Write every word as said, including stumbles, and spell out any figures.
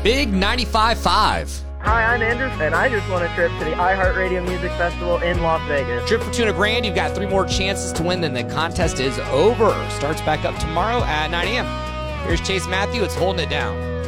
Big ninety-five point five. Hi, I'm Andrew, and I just won a trip to the iHeartRadio Music Festival in Las Vegas. Trip for two hundred grand. You've got three more chances to win, then the contest is over. Starts back up tomorrow at nine a.m. Here's Chase Matthew. It's Holding It Down.